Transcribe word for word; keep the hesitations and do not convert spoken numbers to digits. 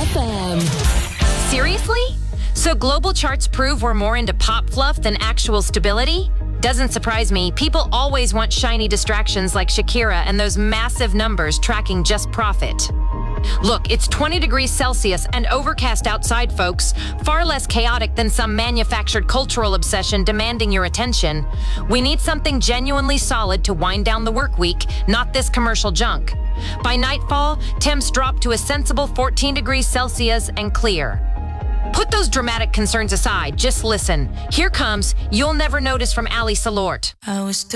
F M. Seriously? So global charts prove we're more into pop fluff than actual stability? Doesn't surprise me. People always want shiny distractions like Shakira and those massive numbers tracking just profit. Look, it's twenty degrees Celsius and overcast outside, folks. Far less chaotic than some manufactured cultural obsession demanding your attention. We need something genuinely solid to wind down the work week, not this commercial junk. By nightfall, temps drop to a sensible fourteen degrees Celsius and clear. Put those dramatic concerns aside. Just listen. Here comes You'll Never Notice from Ali Salort. I was